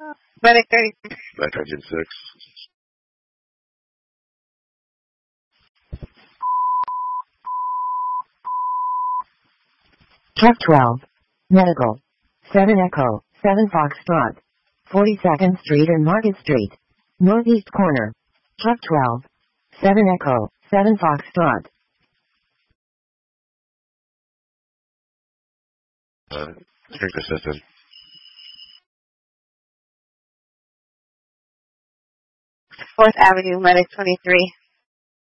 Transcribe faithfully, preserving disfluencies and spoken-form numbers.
Medic thirty-six. Back engine six. Truck twelve. Medical. seven Echo, seven Foxtrot. forty-second Street and Market Street. Northeast corner. Truck twelve. seven Echo, seven Foxtrot. Uh, Strength assistant. Fourth Avenue, Medic twenty-three.